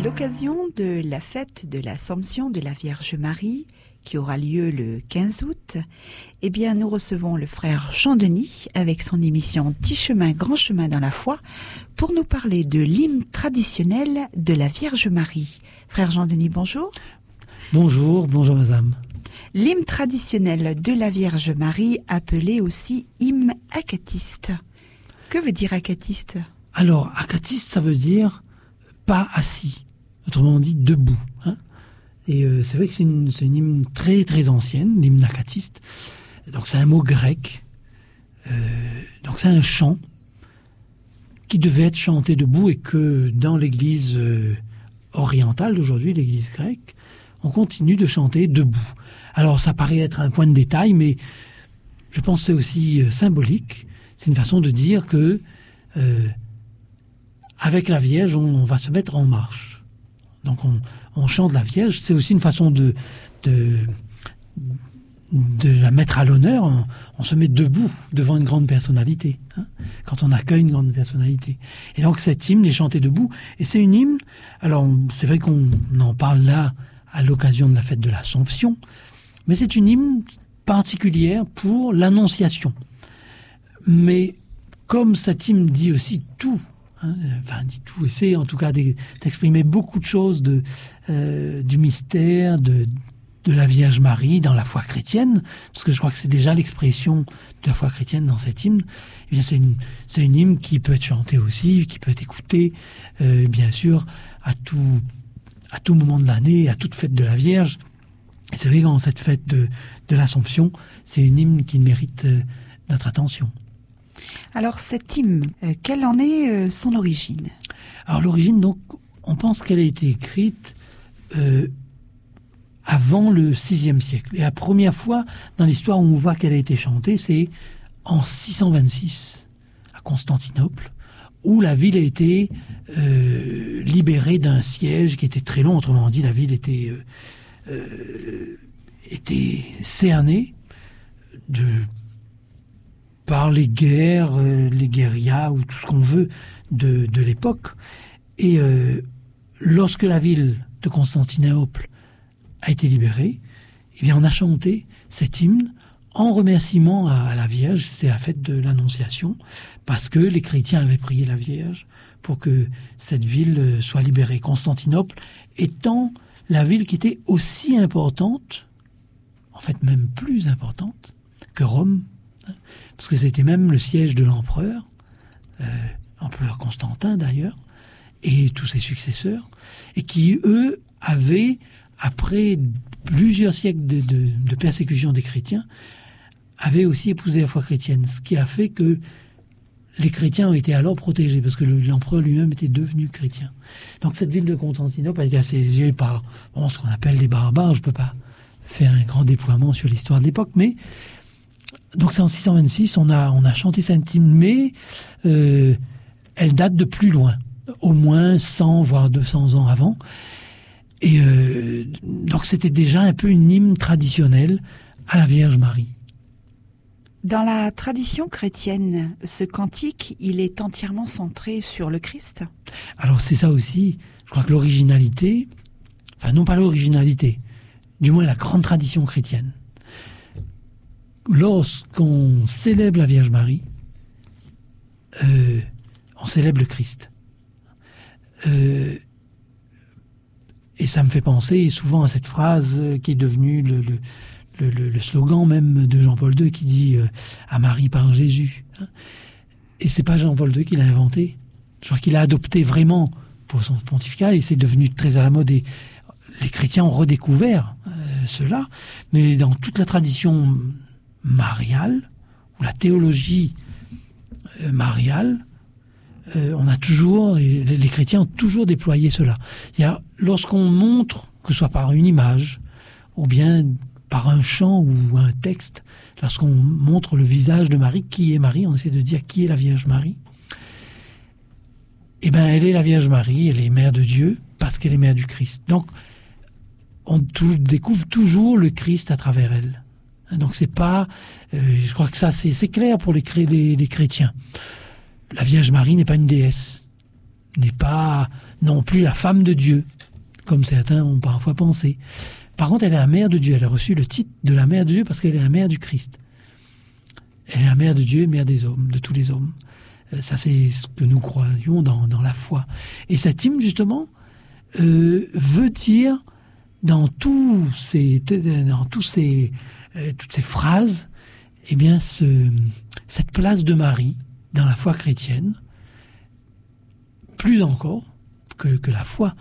l'occasion de la fête de l'Assomption de la Vierge Marie, qui aura lieu le 15 août, eh bien, nous recevons le frère Jean-Denis avec son émission 10 chemins, grand chemin dans la foi pour nous parler de l'hymne traditionnel de la Vierge Marie. Frère Jean-Denis, bonjour. Bonjour madame. L'hymne traditionnel de la Vierge Marie, appelé aussi hymne acatiste. Que veut dire acatiste ? Alors, acatiste, ça veut dire pas assis, autrement dit debout. Et c'est vrai que c'est une hymne très très ancienne, l'hymne acatiste. Donc c'est un mot grec. Donc c'est un chant qui devait être chanté debout et que dans l'église orientale d'aujourd'hui, l'église grecque, on continue de chanter debout. Alors ça paraît être un point de détail, mais je pense que c'est aussi symbolique. C'est une façon de dire que avec la Vierge, on va se mettre en marche. Donc on chante la Vierge. C'est aussi une façon de la mettre à l'honneur. On se met debout devant une grande personnalité, quand on accueille une grande personnalité. Et donc cette hymne est chantée debout. Et c'est une hymne, alors c'est vrai qu'on en parle là à l'occasion de la fête de l'Assomption, mais c'est une hymne particulière pour l'Annonciation. Mais comme cette hymne dit aussi tout, dit tout, essaie en tout cas d'exprimer beaucoup de choses du mystère de la Vierge Marie dans la foi chrétienne, parce que je crois que c'est déjà l'expression de la foi chrétienne dans cette hymne. Eh bien, c'est une hymne qui peut être chantée aussi, qui peut être écoutée, bien sûr, à tout moment de l'année, à toute fête de la Vierge. Et c'est vrai qu'en cette fête de l'Assomption, c'est une hymne qui mérite notre attention. Alors cette hymne, quelle en est son origine ? Alors l'origine, donc, on pense qu'elle a été écrite avant le VIe siècle. Et la première fois dans l'histoire où on voit qu'elle a été chantée, c'est en 626, à Constantinople, où la ville a été libérée d'un siège qui était très long. Autrement dit, la ville était cernée par les guerres, les guérillas ou tout ce qu'on veut de l'époque. Et lorsque la ville de Constantinople a été libérée, eh bien on a chanté cet hymne en remerciement à la Vierge. C'est la fête de l'Annonciation, parce que les chrétiens avaient prié la Vierge pour que cette ville soit libérée. Constantinople étant la ville qui était aussi importante, en fait même plus importante que Rome, parce que c'était même le siège de l'empereur, l'empereur Constantin d'ailleurs, et tous ses successeurs, et qui, eux, avaient, après plusieurs siècles de persécution des chrétiens, avaient aussi épousé la foi chrétienne, ce qui a fait que les chrétiens ont été alors protégés, parce que l'empereur lui-même était devenu chrétien. Donc cette ville de Constantinople a été assiégée par ce qu'on appelle les barbares. Je ne peux pas faire un grand déploiement sur l'histoire de l'époque, mais donc c'est en 626, on a chanté cette hymne, mais elle date de plus loin, au moins 100 voire 200 ans avant. Et donc c'était déjà un peu une hymne traditionnelle à la Vierge Marie. Dans la tradition chrétienne, ce cantique, il est entièrement centré sur le Christ. Alors c'est ça aussi, je crois que l'originalité, enfin non pas l'originalité, du moins la grande tradition chrétienne. Lorsqu'on célèbre la Vierge Marie, on célèbre le Christ. Et ça me fait penser souvent à cette phrase qui est devenue le slogan même de Jean-Paul II, qui dit à Marie par Jésus. Et c'est pas Jean-Paul II qui l'a inventé. Je crois qu'il l'a adopté vraiment pour son pontificat, et c'est devenu très à la mode. Et les chrétiens ont redécouvert cela. Mais dans toute la tradition mariale, ou la théologie mariale, on a toujours, les chrétiens ont toujours déployé cela. C'est-à-dire, lorsqu'on montre, que ce soit par une image, ou bien par un chant ou un texte, lorsqu'on montre le visage de Marie, qui est Marie, on essaie de dire qui est la Vierge Marie. Eh bien, elle est la Vierge Marie, elle est mère de Dieu, parce qu'elle est mère du Christ. Donc, on découvre toujours le Christ à travers elle. Donc c'est pas, je crois que ça c'est clair pour les chrétiens. La Vierge Marie n'est pas une déesse, n'est pas non plus la femme de Dieu, comme certains ont parfois pensé. Par contre, elle est la mère de Dieu. Elle a reçu le titre de la mère de Dieu parce qu'elle est la mère du Christ. Elle est la mère de Dieu, mère des hommes, de tous les hommes. Ça, c'est ce que nous croyons dans la foi. Et cet hymne, justement, veut dire, dans toutes ces phrases, eh bien, cette place de Marie dans la foi chrétienne, plus encore que la foi,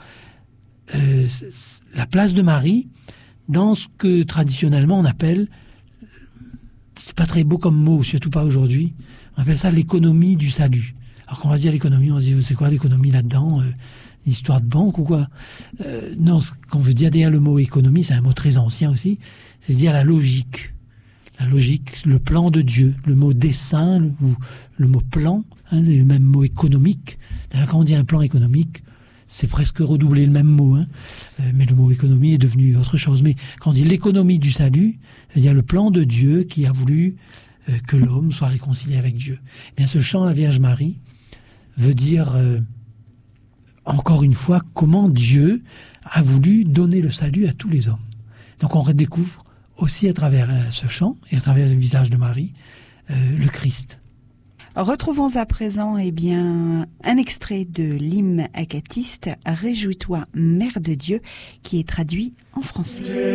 la place de Marie dans ce que traditionnellement on appelle, c'est pas très beau comme mot, surtout pas aujourd'hui, on appelle ça l'économie du salut. Alors qu'on va dire l'économie, on se dit c'est quoi l'économie là-dedans, histoire de banque ou quoi? Non, ce qu'on veut dire derrière le mot économie, c'est un mot très ancien aussi, c'est dire la logique. La logique, le plan de Dieu, le mot dessein ou le mot plan, le même mot économique. D'ailleurs, quand on dit un plan économique, c'est presque redoublé le même mot, mais le mot économie est devenu autre chose. Mais quand on dit l'économie du salut, il y a le plan de Dieu qui a voulu que l'homme soit réconcilié avec Dieu. Eh bien, ce chant à la Vierge Marie veut dire, encore une fois, comment Dieu a voulu donner le salut à tous les hommes. Donc on redécouvre aussi à travers ce chant et à travers le visage de Marie, le Christ. Retrouvons à présent un extrait de l'hymne acatiste « Réjouis-toi, Mère de Dieu » qui est traduit en français.